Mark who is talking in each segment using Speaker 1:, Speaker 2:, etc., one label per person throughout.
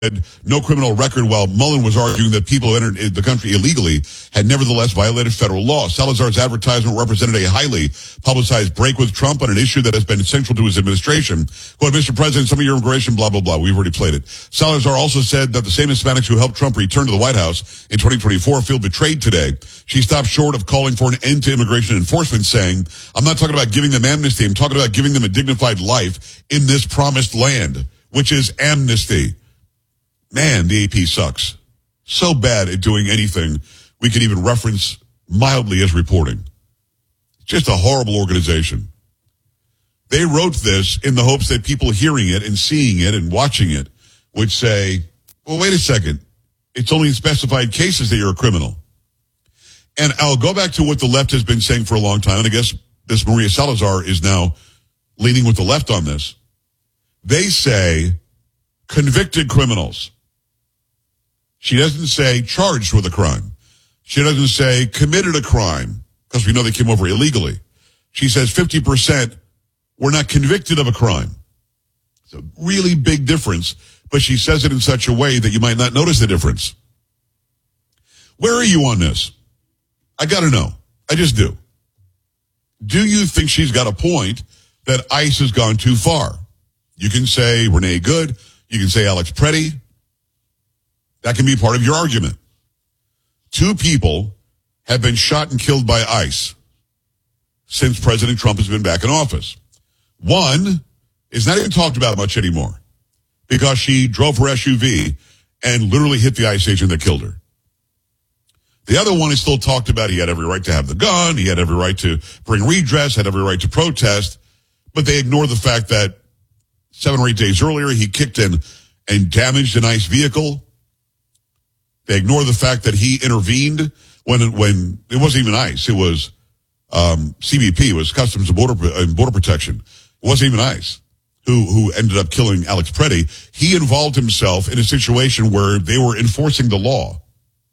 Speaker 1: no criminal record, while Mullen was arguing that people who entered the country illegally had nevertheless violated federal law. Salazar's advertisement represented a highly publicized break with Trump on an issue that has been central to his administration. Quote, Mr. President, some of your immigration, blah, blah, blah. We've already played it. Salazar also said that the same Hispanics who helped Trump return to the White House in 2024 feel betrayed today. She stopped short of calling for an end to immigration enforcement, saying, I'm not talking about giving them amnesty. I'm talking about giving them a dignified life in this promised land, which is amnesty. Man, the AP sucks. So bad at doing anything we could even reference mildly as reporting. Just a horrible organization. They wrote this in the hopes that people hearing it and seeing it and watching it would say, well, wait a second. It's only in specified cases that you're a criminal. And I'll go back to what the left has been saying for a long time, and I guess this Maria Salazar is now leaning with the left on this. They say convicted criminals. She doesn't say charged with a crime. She doesn't say committed a crime, because we know they came over illegally. She says 50% were not convicted of a crime. It's a really big difference, but she says it in such a way that you might not notice the difference. Where are you on this? I got to know. I just do. Do you think she's got a point that ICE has gone too far? You can say Renee Good. You can say Alex Preddy. That can be part of your argument. 2 people have been shot and killed by ICE since President Trump has been back in office. One is not even talked about much anymore because she drove her SUV and literally hit the ICE agent that killed her. The other one is still talked about. He had every right to have the gun. He had every right to bring redress, had every right to protest. But they ignore the fact that 7 or 8 days earlier, he kicked in and damaged an ICE vehicle. They ignore the fact that he intervened when it wasn't even ICE. It was CBP. It was Customs and Border Protection. It wasn't even ICE who ended up killing Alex Preddy. He involved himself in a situation where they were enforcing the law.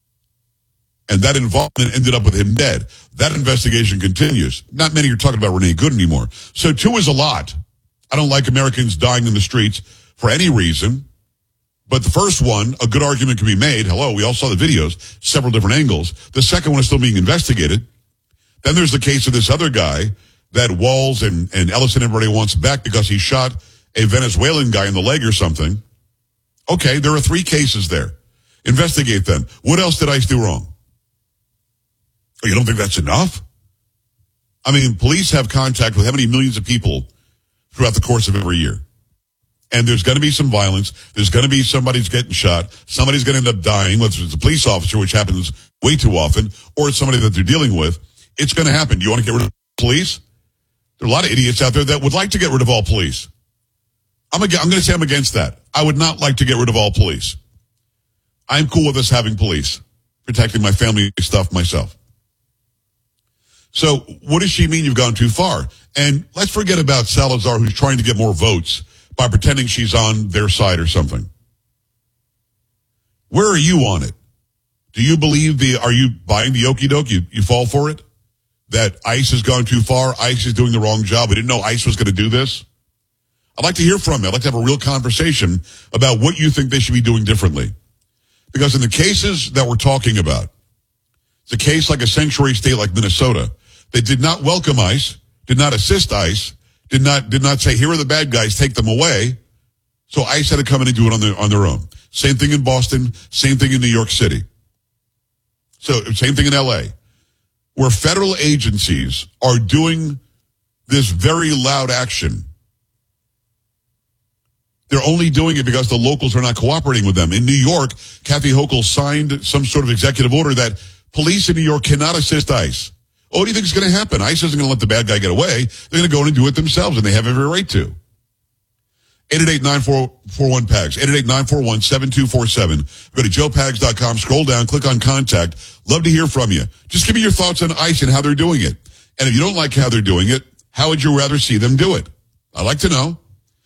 Speaker 1: And that involvement ended up with him dead. That investigation continues. Not many are talking about Renee Good anymore. So 2 is a lot. I don't like Americans dying in the streets for any reason. But the first one, a good argument can be made. Hello, we all saw the videos, several different angles. The second one is still being investigated. Then there's the case of this other guy that Walls and Ellison, everybody wants back because he shot a Venezuelan guy in the leg or something. Okay, there are 3 cases there. Investigate them. What else did ICE do wrong? Oh, you don't think that's enough? I mean, police have contact with how many millions of people throughout the course of every year? And there's going to be some violence. There's going to be somebody's getting shot. Somebody's going to end up dying, whether it's a police officer, which happens way too often, or it's somebody that they're dealing with. It's going to happen. Do you want to get rid of police? There are a lot of idiots out there that would like to get rid of all police. I'm going to say I'm against that. I would not like to get rid of all police. I'm cool with us having police, protecting my family stuff myself. So what does she mean you've gone too far? And let's forget about Salazar, who's trying to get more votes by pretending she's on their side or something. Where are you on it? Do you believe are you buying the okie doke? You fall for it? That ICE has gone too far? ICE is doing the wrong job. We didn't know ICE was going to do this. I'd like to hear from you. I'd like to have a real conversation about what you think they should be doing differently. Because in the cases that we're talking about, it's a case like a sanctuary state like Minnesota. They did not welcome ICE, did not assist ICE, did not say, here are the bad guys, take them away. So ICE had to come in and do it on their own. Same thing in Boston, same thing in New York City. So same thing in LA, where federal agencies are doing this very loud action. They're only doing it because the locals are not cooperating with them. In New York, Kathy Hochul signed some sort of executive order that police in New York cannot assist ICE. What do you think is going to happen? ICE isn't going to let the bad guy get away. They're going to go in and do it themselves, and they have every right to. 888-941-PAGS, 888-941-7247. Go to joepags.com, scroll down, click on contact. Love to hear from you. Just give me your thoughts on ICE and how they're doing it. And if you don't like how they're doing it, how would you rather see them do it? I'd like to know.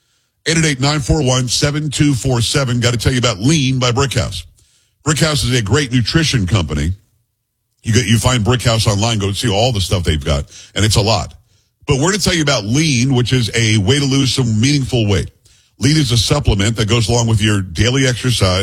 Speaker 1: 888-941-7247. Got to tell you about Lean by Brickhouse. Brickhouse is a great nutrition company. You find Brickhouse online, go see all the stuff they've got, and it's a lot. But we're to tell you about Lean, which is a way to lose some meaningful weight. Lead is a supplement that goes along with your daily exercise.